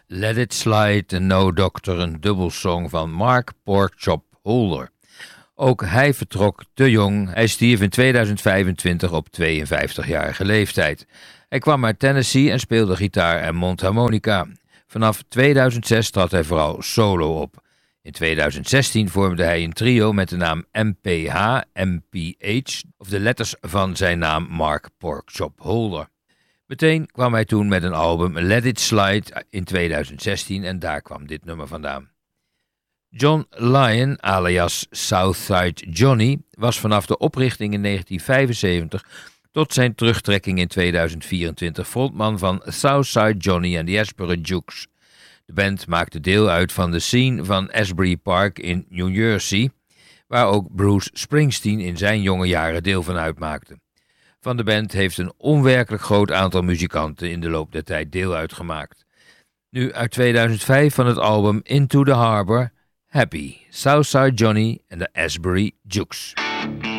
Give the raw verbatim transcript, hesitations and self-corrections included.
Let It Slide en No Doctor, een dubbelsong van Mark Porkchop Holder. Ook hij vertrok te jong. Hij stierf in tweeduizend vijfentwintig op tweeënvijftigjarige leeftijd. Hij kwam uit Tennessee en speelde gitaar en mondharmonica. Vanaf tweeduizend zes trad hij vooral solo op. In tweeduizend zestien vormde hij een trio met de naam M P H, M P H, of de letters van zijn naam Mark Porkchop Holder. Meteen kwam hij toen met een album Let It Slide in tweeduizend zestien en daar kwam dit nummer vandaan. John Lyon, alias Southside Johnny, was vanaf de oprichting in negentien vijfenzeventig tot zijn terugtrekking in tweeduizend vierentwintig frontman van Southside Johnny and the Asbury Jukes. De band maakte deel uit van de scene van Asbury Park in New Jersey, waar ook Bruce Springsteen in zijn jonge jaren deel van uitmaakte. Van de band heeft een onwerkelijk groot aantal muzikanten in de loop der tijd deel uitgemaakt. Nu uit tweeduizend vijf van het album Into the Harbor, Happy, Southside Johnny and the Asbury Jukes.